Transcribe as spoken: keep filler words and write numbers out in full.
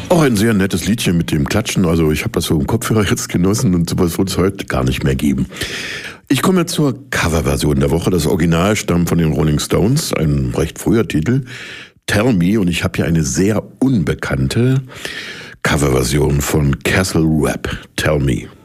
Auch ein sehr nettes Liedchen mit dem Klatschen. Also ich habe das so im Kopfhörer jetzt genossen und sowas wird es heute gar nicht mehr geben. Ich komme zur Coverversion der Woche. Das Original stammt von den Rolling Stones, ein recht früher Titel, Tell Me. Und ich habe hier eine sehr unbekannte Coverversion von Castle Rap, Tell Me.